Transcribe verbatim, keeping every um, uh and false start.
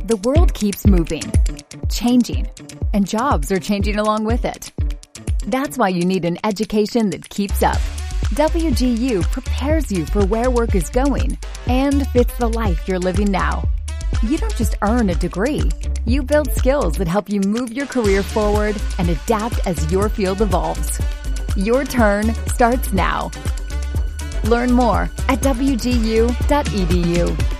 The world keeps moving, changing, and jobs are changing along with it. That's why you need an education that keeps up. W G U prepares you for where work is going and fits the life you're living now. You don't just earn a degree. You build skills that help you move your career forward and adapt as your field evolves. Your turn starts now. Learn more at W G U dot E D U.